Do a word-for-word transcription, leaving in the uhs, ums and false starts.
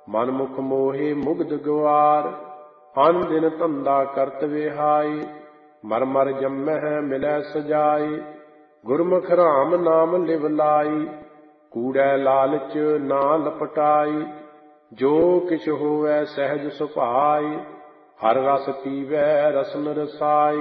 ਮਨ ਮੁਖ ਮੋਹੇ ਮੁਗਧ ਗਵਾਰ। ਅਨ ਦਿਨ ਧੰਦਾ ਕਰਤ ਵਿਹਾਈ, ਮਰ ਮਰ ਜੰਮਹਿ ਮਿਲੈ ਸਜਾਈ। ਗੁਰਮੁਖ ਰਾਮ ਨਾਮ ਲਿਵ ਲਾਈ, ਕੂੜੈ ਲਾਲਚ ਨਾ ਲਪਟਾਈ। ਜੋ ਕਿਛ ਹੋਵੈ ਸਹਿਜ ਸੁਭਾਈ, ਹਰ ਰਸ ਪੀਵੈ ਰਸਨ ਰਸਾਈ।